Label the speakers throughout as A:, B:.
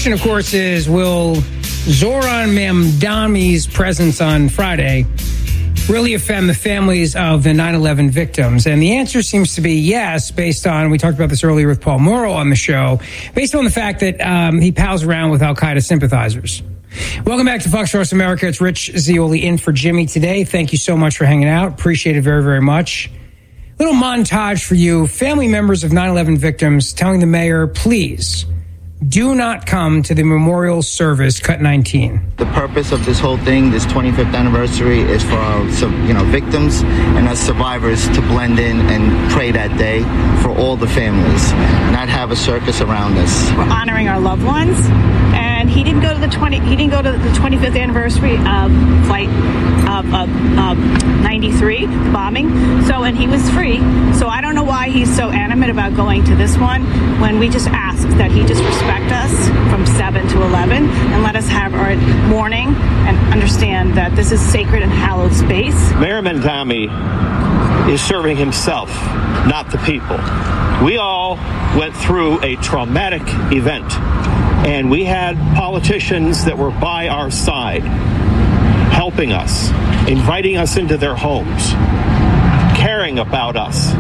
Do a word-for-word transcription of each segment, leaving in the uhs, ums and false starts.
A: question, of course, is will Zohran Mamdani's presence on Friday really offend the families of the nine eleven victims? And the answer seems to be yes, based on, we talked about this earlier with Paul Morrow on the show, based on the fact that um, he pals around with al-Qaeda sympathizers. Welcome back to Fox Sports America. It's Rich Zeoli in for Jimmy today. Thank you so much for hanging out. Appreciate it very, very much. Little montage for you. Family members of nine eleven victims telling the mayor, please, do not come to the memorial service, cut nineteen.
B: The purpose of this whole thing, this twenty-fifth anniversary, is for our, you know, victims and us survivors to blend in and pray that day for all the families, not have a circus around us.
C: We're honoring our loved ones, and he didn't go to the twenty. He didn't go to the twenty-fifth anniversary of flight of, of, of ninety-three, the bombing. So, and he was free. So I don't know why he's so animate about going to this one when we just ask that he just respect us from seven to eleven and let us have our mourning and understand that this is sacred and hallowed space.
D: Mayor Mamdani is serving himself, not the people. We all went through a traumatic event, and we had politicians that were by our side, helping us, inviting us into their homes, caring about us.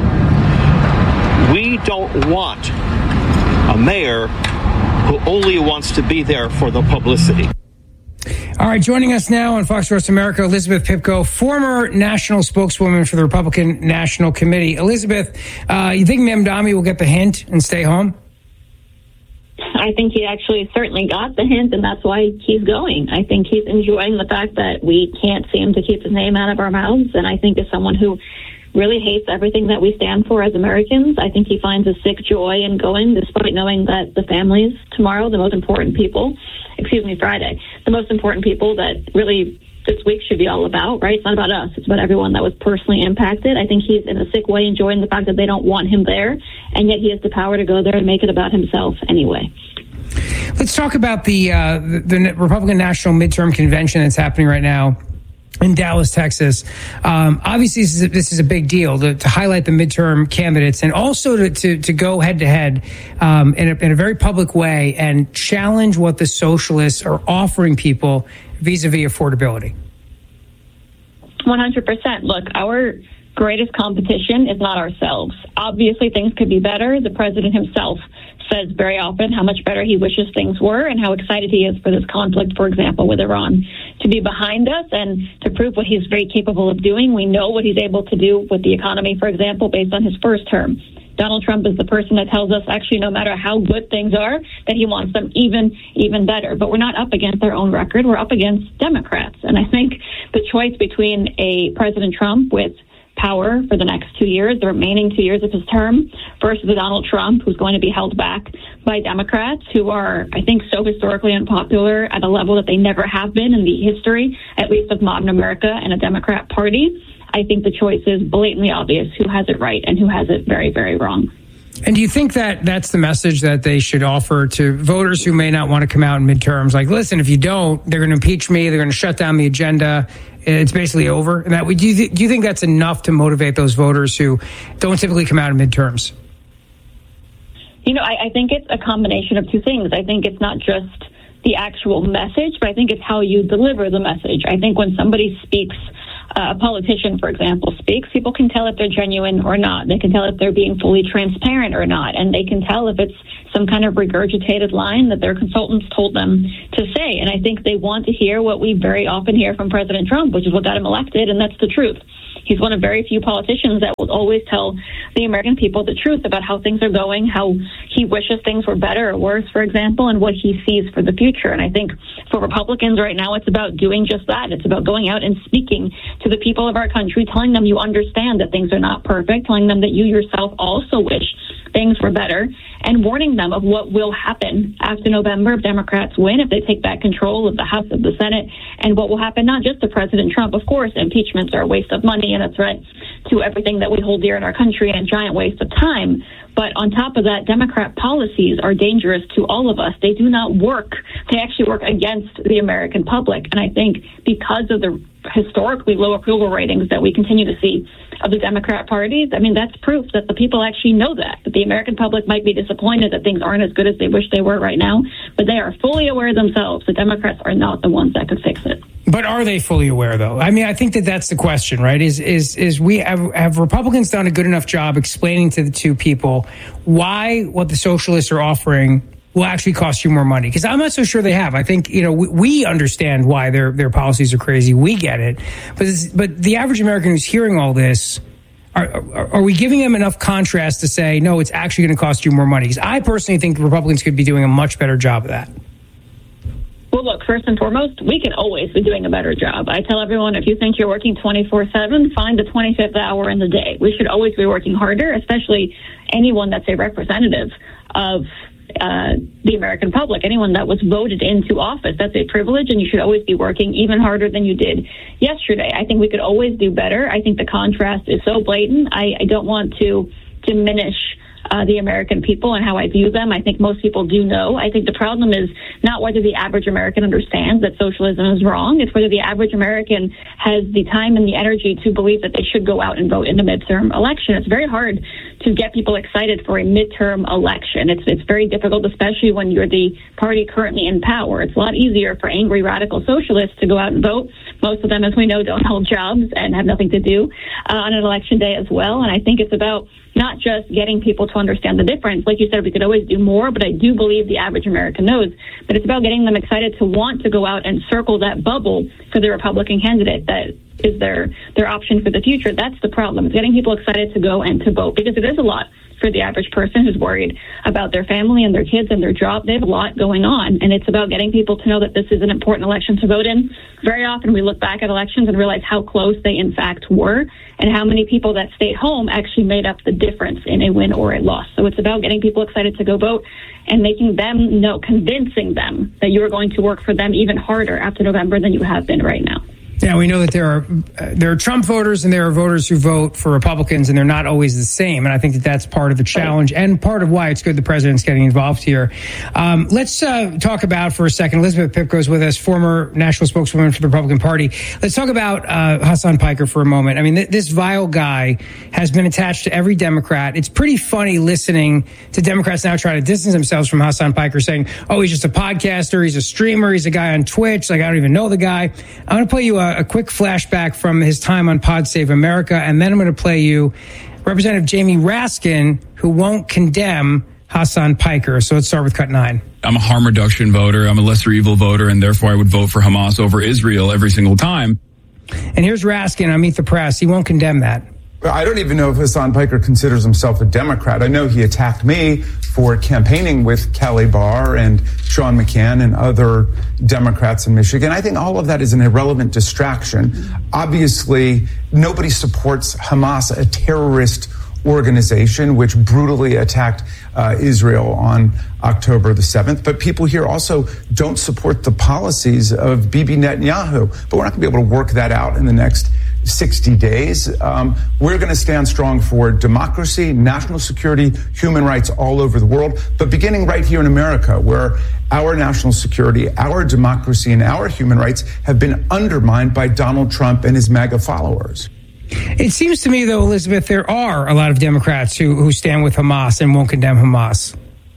D: We don't want a mayor who only wants to be there for the publicity.
A: All right, joining us now on Fox Sports America, Elizabeth Pipko, former national spokeswoman for the Republican National Committee. Elizabeth, uh, you think Mamdani will get the hint and stay home?
E: I think he actually certainly got the hint, and that's why he's going. I think he's enjoying the fact that we can't seem to keep his name out of our mouths, and I think as someone who really hates everything that we stand for as Americans, I think he finds a sick joy in going, despite knowing that the families tomorrow, the most important people, excuse me, Friday, the most important people that really this week should be all about, right? It's not about us. It's about everyone that was personally impacted. I think he's in a sick way enjoying the fact that they don't want him there, and yet he has the power to go there and make it about himself anyway.
A: Let's talk about the, uh, the, the Republican National Midterm Convention that's happening right now in Dallas, Texas. Um, obviously, this is, a, this is a big deal to, to highlight the midterm candidates and also to, to, to go head to head um, in a, in a very public way and challenge what the socialists are offering people vis-a-vis affordability.
E: one hundred percent. Look, our greatest competition is not ourselves. Obviously, things could be better. The president himself says very often how much better he wishes things were and how excited he is for this conflict, for example, with Iran, to be behind us and to prove what he's very capable of doing. We know what he's able to do with the economy, for example, based on his first term. Donald Trump is the person that tells us, actually, no matter how good things are, that he wants them even, even better. But we're not up against our own record. We're up against Democrats. And I think the choice between a President Trump with power for the next two years, the remaining two years of his term, versus a Donald Trump who's going to be held back by Democrats who are, I think, so historically unpopular at a level that they never have been in the history, at least of modern America and a Democrat Party. I think the choice is blatantly obvious who has it right and who has it very, very wrong.
A: And do you think that that's the message that they should offer to voters who may not want to come out in midterms? Like, listen, if you don't, they're going to impeach me. They're going to shut down the agenda. It's basically over. And that do you th- do you think that's enough to motivate those voters who don't typically come out in midterms?
E: You know, I, I think it's a combination of two things. I think it's not just the actual message, but I think it's how you deliver the message. I think when somebody speaks, uh, a politician, for example, speaks, people can tell if they're genuine or not. They can tell if they're being fully transparent or not. And they can tell if it's some kind of regurgitated line that their consultants told them to say. And I think they want to hear what we very often hear from President Trump, which is what got him elected, and that's the truth. He's one of very few politicians that will always tell the American people the truth about how things are going, how he wishes things were better or worse, for example, and what he sees for the future. And I think for Republicans right now, it's about doing just that. It's about going out and speaking to the people of our country, telling them you understand that things are not perfect, telling them that you yourself also wish things were better, and warning them of what will happen after November if Democrats win, if they take back control of the House, of the Senate, and what will happen not just to President Trump. Of course, impeachments are a waste of money and a threat to everything that we hold dear in our country and a giant waste of time. But on top of that, Democrat policies are dangerous to all of us. They do not work. They actually work against the American public. And I think because of the historically low approval ratings that we continue to see of the Democrat parties, I mean, that's proof that the people actually know that, that the American public might be disappointed that things aren't as good as they wish they were right now, but they are fully aware themselves that Democrats are not the ones that could fix it.
A: But are they fully aware, though? I mean, I think that that's the question, right? Is is is we have, have Republicans done a good enough job explaining to the two people why what the socialists are offering will actually cost you more money? Because I'm not so sure they have. I think, you know, we, we understand why their their policies are crazy. We get it. But but the average American who's hearing all this, are, are, are we giving them enough contrast to say, no, it's actually going to cost you more money? Because I personally think Republicans could be doing a much better job of that.
E: Well, look, first and foremost, we can always be doing a better job. I tell everyone, if you think you're working twenty-four seven, find the twenty-fifth hour in the day. We should always be working harder, especially anyone that's a representative of uh, the American public, anyone that was voted into office. That's a privilege, and you should always be working even harder than you did yesterday. I think we could always do better. I think the contrast is so blatant. I, I don't want to diminish Uh, the American people and how I view them. I think most people do know. I think the problem is not whether the average American understands that socialism is wrong. It's whether the average American has the time and the energy to believe that they should go out and vote in a midterm election. It's very hard to get people excited for a midterm election. It's it's very difficult, especially when you're the party currently in power. It's a lot easier for angry radical socialists to go out and vote. Most of them, as we know, don't hold jobs and have nothing to do uh, on an election day as well. And I think it's about not just getting people to understand the difference. Like you said, we could always do more, but I do believe the average American knows that it's about getting them excited to want to go out and circle that bubble for the Republican candidate that is their their option for the future. That's the problem. It's getting people excited to go and to vote, because it is a lot for the average person who's worried about their family and their kids and their job. They have a lot going on, and it's about getting people to know that this is an important election to vote in. Very often we look back at elections and realize how close they in fact were, and how many people that stayed home actually made up the difference in a win or a loss. So it's about getting people excited to go vote and making them know, convincing them that you're going to work for them even harder after November than you have been right now.
A: Yeah, we know that there are uh, there are Trump voters and there are voters who vote for Republicans, and they're not always the same. And I think that that's part of the challenge and part of why it's good the president's getting involved here. Um, let's uh, talk about for a second. Elizabeth Pipko is with us, former national spokeswoman for the Republican Party. Let's talk about uh, Hasan Piker for a moment. I mean, th- this vile guy has been attached to every Democrat. It's pretty funny listening to Democrats now try to distance themselves from Hasan Piker, saying, oh, he's just a podcaster, he's a streamer, he's a guy on Twitch. Like, I don't even know the guy. I'm going to play you a a quick flashback from his time on Pod Save America, and then I'm going to play you Representative Jamie Raskin, who won't condemn Hasan Piker. So let's start with cut nine.
F: I'm a harm reduction voter. I'm a lesser evil voter, and therefore I would vote for Hamas over Israel every single time.
A: And here's Raskin on Meet the Press. He won't condemn that.
G: I don't even know if Hasan Piker considers himself a Democrat. I know he attacked me for campaigning with Kelly Barr and Sean McCann and other Democrats in Michigan. I think all of that is an irrelevant distraction. Obviously, nobody supports Hamas, a terrorist organization which brutally attacked uh, Israel on October the seventh. But people here also don't support the policies of Bibi Netanyahu. But we're not going to be able to work that out in the next sixty days. Um, we're going to stand strong for democracy, national security, human rights all over the world, but beginning right here in America, where our national security, our democracy, and our human rights have been undermined by Donald Trump and his MAGA followers.
A: It seems to me, though, Elizabeth, there are a lot of Democrats who, who stand with Hamas and won't condemn Hamas.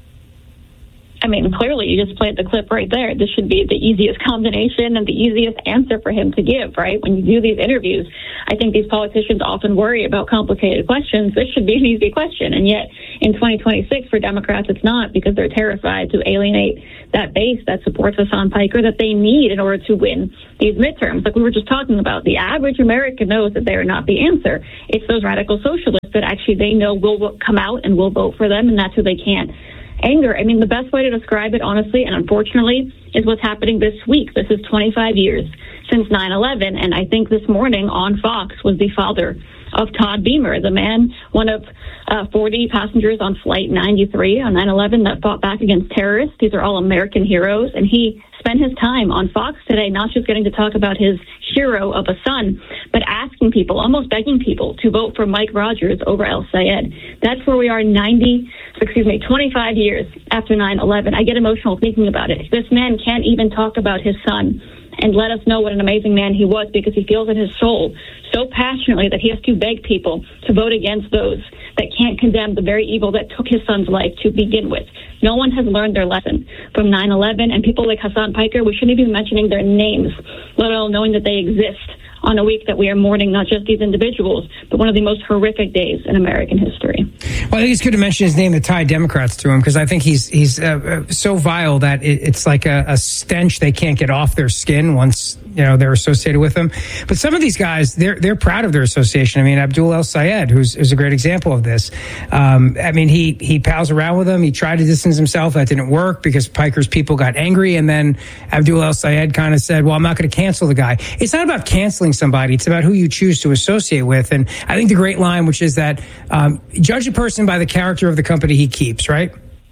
E: I mean, clearly, you just played the clip right there. This should be the easiest combination and the easiest answer for him to give, right? When you do these interviews, I think these politicians often worry about complicated questions. This should be an easy question. And yet, in twenty twenty-six, for Democrats, it's not, because they're terrified to alienate that base that supports Hasan Piker that they need in order to win these midterms. Like we were just talking about, the average American knows that they are not the answer. It's those radical socialists that actually they know will come out and will vote for them, and that's who they can't anger. I mean, the best way to describe it, honestly, and unfortunately, is what's happening this week. This is twenty-five years since nine eleven, and I think this morning on Fox was the father of Todd Beamer, the man, one of uh, forty passengers on Flight ninety-three on nine eleven that fought back against terrorists. These are all American heroes, and he spent his time on Fox today not just getting to talk about his hero of a son, but asking people, almost begging people, to vote for Mike Rogers over El Sayed. That's where we are ninety, excuse me, twenty-five years after nine eleven. I get emotional thinking about it. This man can't even talk about his son and let us know what an amazing man he was, because he feels in his soul so passionately that he has to beg people to vote against those that can't condemn the very evil that took his son's life to begin with. No one has learned their lesson from nine eleven, and people like Hassan Piker, we shouldn't even be mentioning their names, let alone knowing that they exist on a week that we are mourning not just these individuals, but one of the most horrific days in American history.
A: Well, I think it's good to mention his name to tie Democrats to him, because I think he's he's uh, so vile that it, it's like a, a stench they can't get off their skin once you know they're associated with him. But some of these guys, they're they're proud of their association. I mean, Abdul El-Sayed, who's, who's a great example of this. Um, I mean, he he pals around with him. He tried to distance himself. That didn't work because Piker's people got angry, and then Abdul El-Sayed kind of said, "Well, I'm not going to cancel the guy." It's not about canceling somebody. It's about who you choose to associate with. And I think the great line, which is that um, judge a person by the character of the company he keeps, right?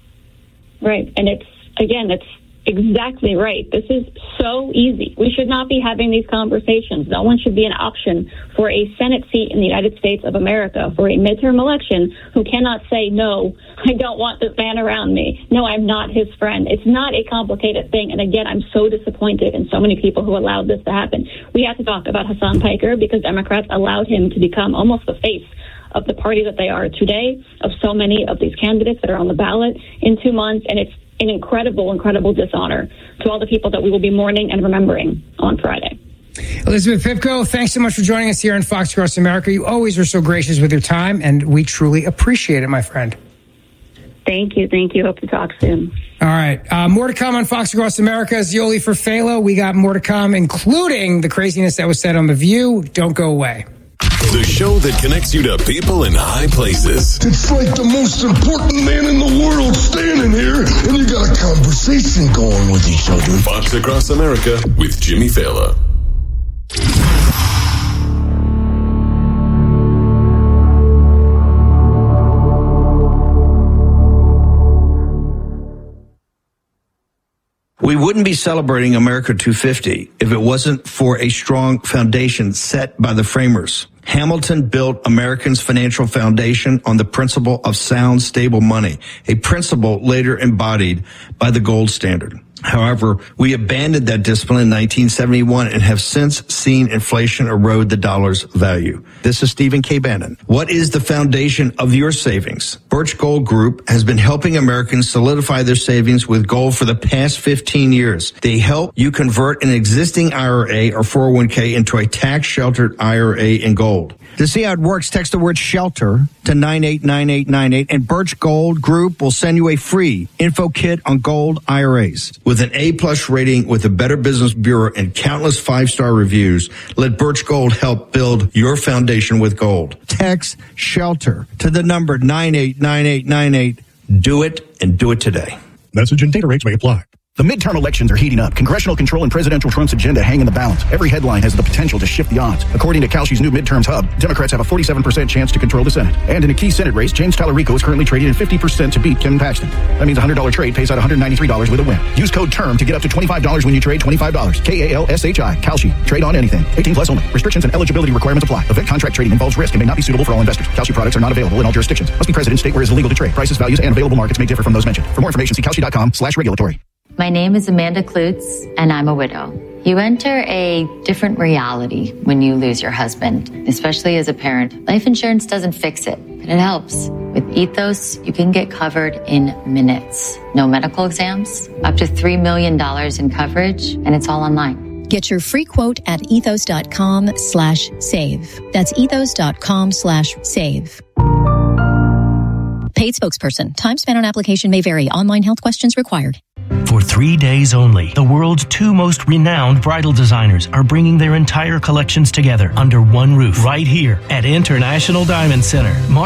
E: Right. And it's, again, it's exactly right. This is so easy. We should not be having these conversations. No one should be an option for a Senate seat in the United States of America for a midterm election who cannot say, no, I don't want this man around me. No, I'm not his friend. It's not a complicated thing. And again, I'm so disappointed in so many people who allowed this to happen. We have to talk about Hassan Piker because Democrats allowed him to become almost the face of the party that they are today, of so many of these candidates that are on the ballot in two months. And it's an incredible, incredible dishonor to all the people that we will be mourning and remembering on Friday.
A: Elizabeth Pipko, thanks so much for joining us here on Fox Across America. You always are so gracious with your time, and we truly appreciate it, my friend.
E: Thank you. Thank you. Hope to talk soon.
A: All right. Uh, more to come on Fox Across America. Yoli for Phalo. We got more to come, including the craziness that was said on The View. Don't go away.
H: The show that connects you to people in high places.
I: It's like the most important man in the world standing here, and you got a conversation going with each other.
H: Fox Across America with Jimmy Fallon.
J: We wouldn't be celebrating America two fifty if it wasn't for a strong foundation set by the framers. Hamilton built Americans' financial foundation on the principle of sound, stable money, a principle later embodied by the gold standard. However, we abandoned that discipline in nineteen seventy-one and have since seen inflation erode the dollar's value. This is Stephen K. Bannon. What is the foundation of your savings? Birch Gold Group has been helping Americans solidify their savings with gold for the past fifteen years. They help you convert an existing I R A or four oh one k into a tax-sheltered I R A in gold. To see how it works, text the word SHELTER to nine eight nine eight nine eight, and Birch Gold Group will send you a free info kit on gold I R As. With an A-plus rating with the Better Business Bureau and countless five-star reviews, let Birch Gold help build your foundation with gold. Text SHELTER to the number nine eight nine eight nine eight. Do it, and do it today.
K: Message and data rates may apply. The midterm elections are heating up. Congressional control and presidential Trump's agenda hang in the balance. Every headline has the potential to shift the odds. According to Kalshi's new midterms hub, Democrats have a forty-seven percent chance to control the Senate. And in a key Senate race, James Tallarico is currently trading at fifty percent to beat Ken Paxton. That means a one hundred dollars trade pays out one hundred ninety-three dollars with a win. Use code TERM to get up to twenty-five dollars when you trade twenty-five dollars. K A L S H I. Kalshi. Trade on anything. eighteen plus only. Restrictions and eligibility requirements apply. Event contract trading involves risk and may not be suitable for all investors. Kalshi products are not available in all jurisdictions. Must be present in state where it is illegal to trade. Prices, values, and available markets may differ from those mentioned. For more information, see Kalshi.com slash regulatory.
L: My name is Amanda Klutz, and I'm a widow. You enter a different reality when you lose your husband, especially as a parent. Life insurance doesn't fix it, but it helps. With Ethos, you can get covered in minutes. No medical exams, up to three million dollars in coverage, and it's all online.
M: Get your free quote at ethos.com slash save. That's ethos.com slash save. Paid spokesperson. Time spent on application may vary. Online health questions required.
N: For three days only, the world's two most renowned bridal designers are bringing their entire collections together under one roof right here at International Diamond Center.